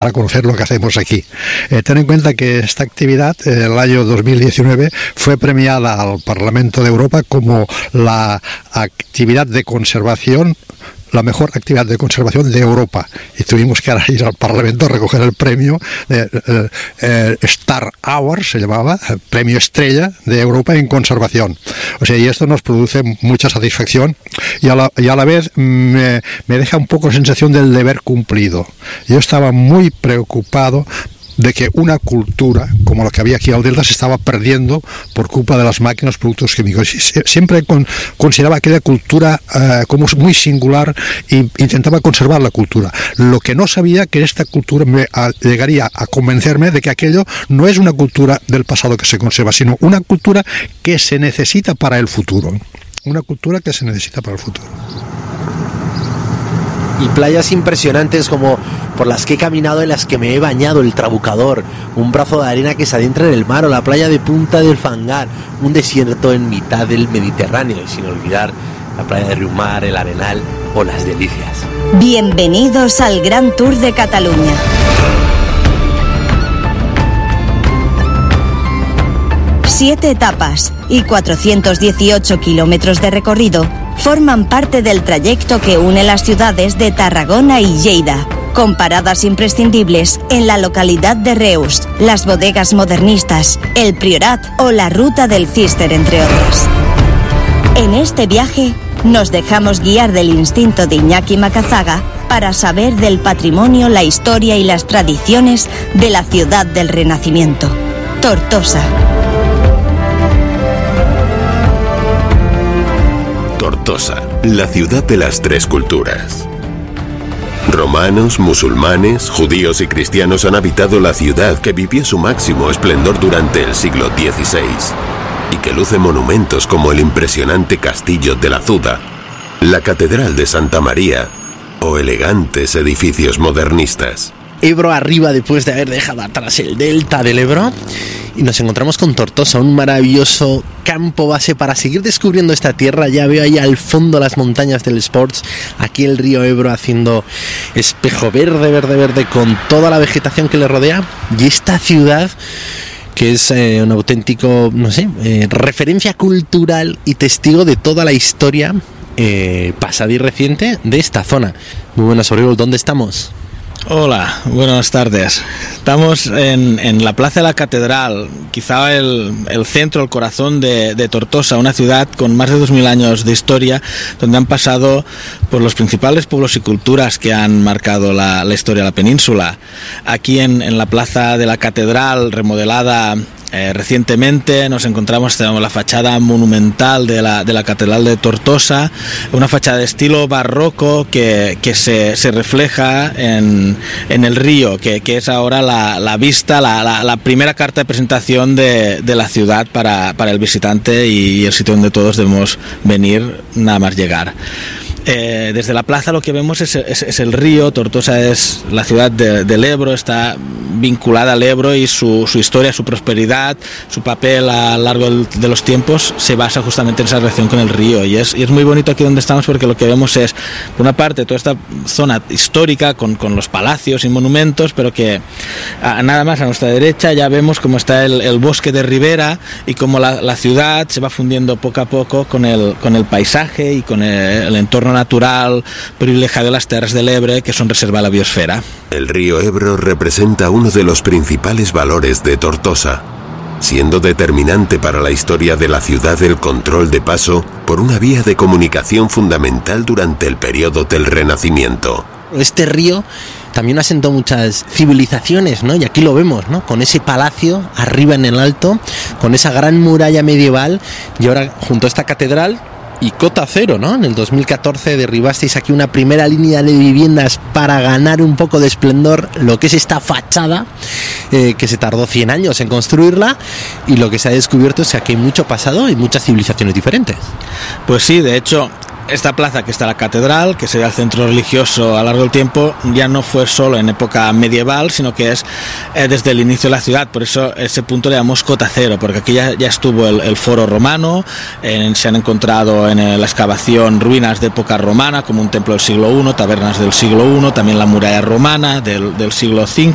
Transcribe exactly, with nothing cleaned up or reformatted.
para conocer lo que hacemos aquí. Eh, ten en cuenta que esta actividad, eh, el año dos mil diecinueve, fue premiada al Parlamento de Europa como la actividad de conservación, la mejor actividad de conservación de Europa, y tuvimos que ir al Parlamento a recoger el premio de, eh, eh, Star Award, se llamaba, el premio estrella de Europa en conservación. O sea, y esto nos produce mucha satisfacción y a la, y a la vez me, me deja un poco la sensación del deber cumplido. Yo estaba muy preocupado de que una cultura como la que había aquí al Delta se estaba perdiendo por culpa de las máquinas, productos químicos. Siempre con, consideraba aquella cultura eh, como muy singular e intentaba conservar la cultura. Lo que no sabía que esta cultura me a, llegaría a convencerme de que aquello no es una cultura del pasado que se conserva, sino una cultura que se necesita para el futuro. Una cultura que se necesita para el futuro. Y playas impresionantes como por las que he caminado, en las que me he bañado, el Trabucador, un brazo de arena que se adentra en el mar, o la playa de Punta del Fangar, un desierto en mitad del Mediterráneo, y sin olvidar la playa de Riumar, el Arenal o Las Delicias. Bienvenidos al Gran Tour de Cataluña. Siete etapas y cuatrocientos dieciocho kilómetros de recorrido forman parte del trayecto que une las ciudades de Tarragona y Lleida, con paradas imprescindibles en la localidad de Reus, las bodegas modernistas, el Priorat o la Ruta del Císter, entre otras. En este viaje nos dejamos guiar del instinto de Iñaki Macazaga para saber del patrimonio, la historia y las tradiciones de la ciudad del Renacimiento, Tortosa. Tortosa, la ciudad de las tres culturas. Romanos, musulmanes, judíos y cristianos han habitado la ciudad, que vivió su máximo esplendor durante el siglo dieciséis y que luce monumentos como el impresionante Castillo de la Azuda, la Catedral de Santa María o elegantes edificios modernistas. Ebro arriba, después de haber dejado atrás el delta del Ebro, y nos encontramos con Tortosa, un maravilloso campo base para seguir descubriendo esta tierra. Ya veo ahí al fondo las montañas del Sports, aquí el río Ebro haciendo espejo verde, verde, verde con toda la vegetación que le rodea, y esta ciudad que es eh, un auténtico, no sé, eh, referencia cultural y testigo de toda la historia eh, pasada y reciente de esta zona. Muy buenas, Oriol, ¿dónde estamos? Hola, buenas tardes. Estamos en, en la Plaza de la Catedral, quizá el, el centro, el corazón de, de Tortosa, una ciudad con más de dos mil años de historia, donde han pasado por los principales pueblos y culturas que han marcado la, la historia de la península. Aquí en, en la Plaza de la Catedral, remodelada Eh, recientemente, nos encontramos tenemos la fachada monumental de la, de la Catedral de Tortosa, una fachada de estilo barroco que, que se, se refleja en, en el río, que, que es ahora la, la vista, la, la, la primera carta de presentación de, de la ciudad para, para el visitante y el sitio donde todos debemos venir nada más llegar. Eh, desde la plaza lo que vemos es, es, es el río. Tortosa es la ciudad de, del Ebro, está vinculada al Ebro y su, su historia, su prosperidad, su papel a lo largo de los tiempos se basa justamente en esa relación con el río, y es, y es muy bonito aquí donde estamos, porque lo que vemos es, por una parte, toda esta zona histórica con, con los palacios y monumentos, pero que a, nada más a nuestra derecha ya vemos cómo está el, el bosque de ribera y cómo la, la ciudad se va fundiendo poco a poco con el, con el paisaje y con el, el entorno natural privilegiado de las tierras del Ebre, que son reserva a la biosfera. El río Ebro representa uno de los principales valores de Tortosa, siendo determinante para la historia de la ciudad el control de paso por una vía de comunicación fundamental durante el periodo del Renacimiento. Este río también asentó muchas civilizaciones, ¿no? Y aquí lo vemos, ¿no? Con ese palacio arriba en el alto, con esa gran muralla medieval, y ahora junto a esta catedral y cota cero, ¿no? En el dos mil catorce derribasteis aquí una primera línea de viviendas para ganar un poco de esplendor lo que es esta fachada, eh, que se tardó cien años en construirla, y lo que se ha descubierto es que aquí hay mucho pasado y muchas civilizaciones diferentes. Pues sí, de hecho, esta plaza que está la catedral, que sería el centro religioso a lo largo del tiempo, ya no fue solo en época medieval, sino que es eh, desde el inicio de la ciudad. Por eso ese punto le llamamos cota cero, porque aquí ya, ya estuvo el, el foro romano, eh, se han encontrado en la excavación ruinas de época romana, como un templo del siglo primero, tabernas del siglo primero, también la muralla romana del, del siglo quince,